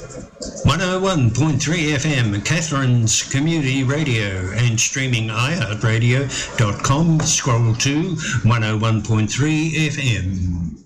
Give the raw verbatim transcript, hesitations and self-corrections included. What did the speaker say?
one oh one point three F M, Catherine's Community Radio, and streaming i heart radio dot com. Scroll to one oh one point three F M.